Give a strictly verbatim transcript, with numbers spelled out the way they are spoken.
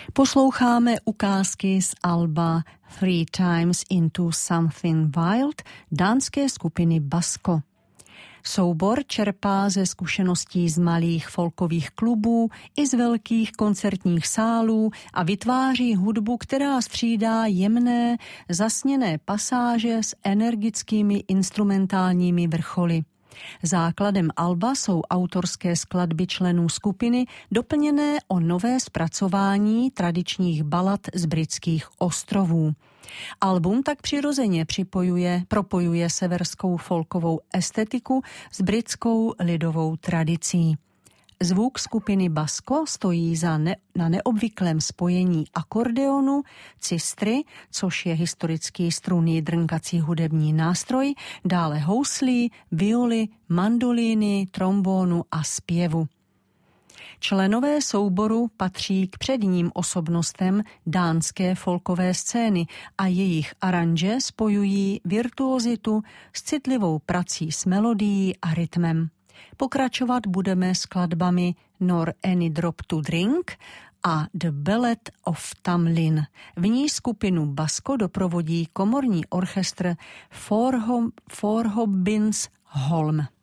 Posloucháme ukázky z alba Three Times Into Something Wild dánské skupiny Basko. Soubor čerpá ze zkušeností z malých folkových klubů i z velkých koncertních sálů a vytváří hudbu, která střídá jemné, zasněné pasáže s energickými instrumentálními vrcholy. Základem alba jsou autorské skladby členů skupiny, doplněné o nové zpracování tradičních balad z britských ostrovů. Album tak přirozeně připojuje, propojuje severskou folkovou estetiku s britskou lidovou tradicí. Zvuk skupiny Basko stojí za ne, na neobvyklém spojení akordeonu, cistry, což je historický strunný drnkací hudební nástroj, dále houslí, violy, mandolíny, trombónu a zpěvu. Členové souboru patří k předním osobnostem dánské folkové scény a jejich aranže spojují virtuozitu s citlivou prací s melodií a rytmem. Pokračovat budeme skladbami Nor Any Drop to Drink a The Ballad of Tamlin. V ní skupinu Basko doprovodí komorní orchestr Forho- Forhobins Holm.